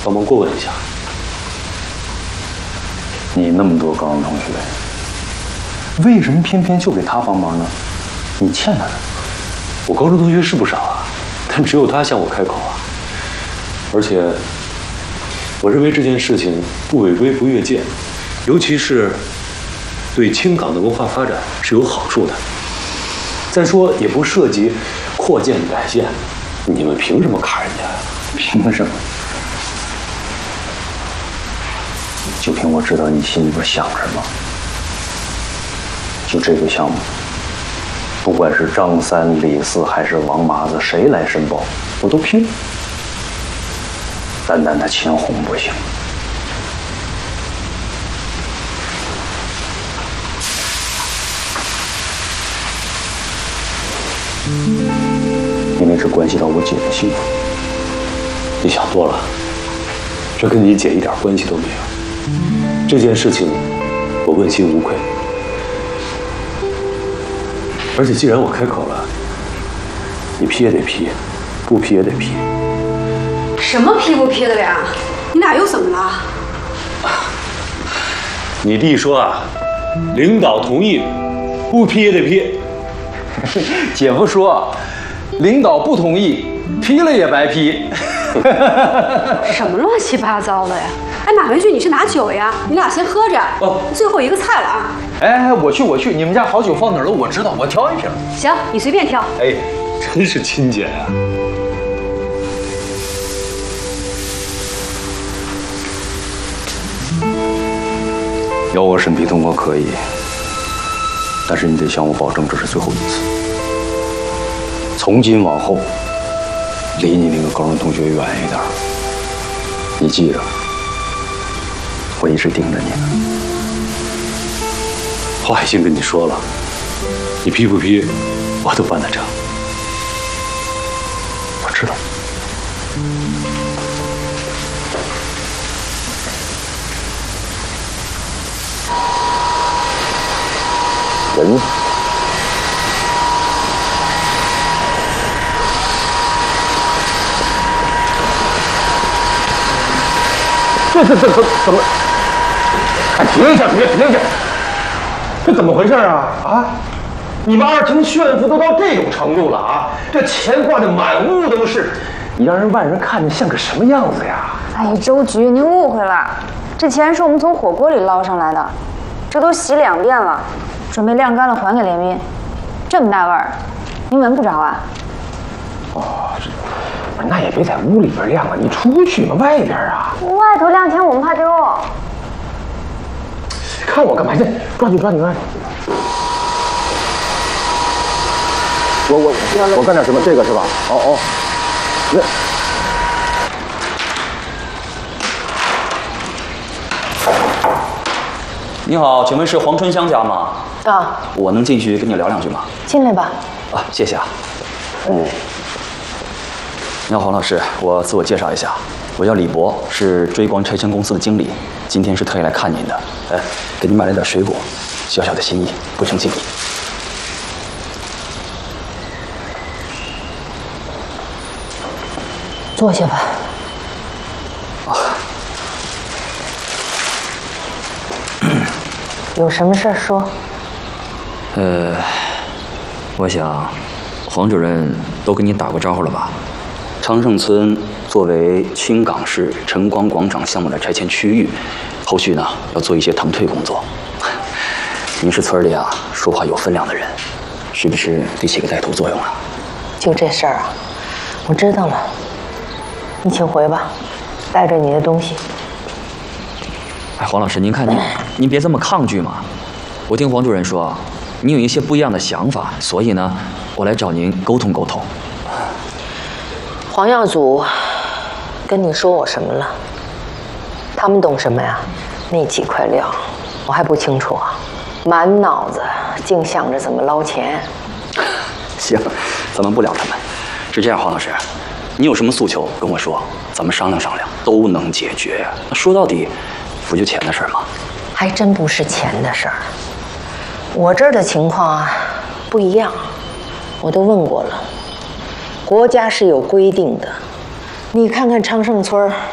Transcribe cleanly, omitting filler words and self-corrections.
帮忙过问一下。 你那么多高中同学，为什么偏偏就给他帮忙呢？你欠他的。 我高中同学是不少啊，但只有他向我开口啊。而且，我认为这件事情不违规不越界，尤其是对青港的文化发展是有好处的。再说也不涉及扩建改建，你们凭什么卡人家呀？ 凭什么？就凭我知道你心里边想什么。就这个项目，不管是张三、李四还是王麻子，谁来申报，我都批。单单他钱红不行。因为这关系到我姐的幸福。 你想多了，这跟你姐一点关系都没有。这件事情，我问心无愧。而且既然我开口了，你批也得批，不批也得批。 什么批不批的呀？你俩又怎么了？ 你弟说啊，领导同意，不批也得批。 姐夫说，领导不同意，批了也白批。 什么乱七八糟的呀？哎，马文旭，你是拿酒呀？你俩先喝着。哦，最后一个菜了啊。 哎，我去，你们家好酒放哪儿了？我知道，我挑一瓶。 行，你随便挑。 哎，真是亲姐呀。 要我审批通过可以，但是你得向我保证这是最后一次。从今往后，离你那个高中同学远一点。你记着，我一直盯着你呢。 话已经跟你说了，你批不批，我都办得成。 我知道。人。这怎么？哎，停一下，这怎么回事啊？啊！你们二厅炫富都到这种程度了啊！这钱挂的满屋都是，你让人外人看见像个什么样子呀？ 哎，周局，您误会了，这钱是我们从火锅里捞上来的，这都洗2遍了，准备晾干了还给联斌。这么大味儿，您闻不着啊？ 哦，那也别在屋里边晾了，你出去嘛，外边啊。 外头晾钱我们怕丢。 看我干嘛去？抓紧！我干点什么？这个是吧？哦， 你好，请问是黄春香家吗？ 啊， 我能进去跟你聊2句吗？ 进来吧。 啊，谢谢啊。你好，黄老师，我自我介绍一下，我叫李博，是追光拆迁公司的经理，今天是特意来看您的。哎，给您买了点水果，小小的心意，不成敬意。 坐下吧。有什么事儿说？ 我想，黄主任都跟你打过招呼了吧？昌盛村作为青港市晨光广场项目的拆迁区域，后续呢要做一些腾退工作。您是村里啊说话有分量的人，是不是得起个带头作用啊？ 就这事儿啊，我知道了。你请回吧，带着你的东西。 哎，黄老师，您看您别这么抗拒嘛。我听黄主任说，你有一些不一样的想法，所以呢，我来找您沟通沟通。 黄耀祖跟你说我什么了？他们懂什么呀？那几块料，我还不清楚啊，满脑子净想着怎么捞钱。 行，咱们不聊他们。是这样，黄老师，你有什么诉求跟我说，咱们商量商量，都能解决。那说到底，不就钱的事儿吗？ 还真不是钱的事儿。我这儿的情况啊不一样，我都问过了，国家是有规定的。你看看昌盛村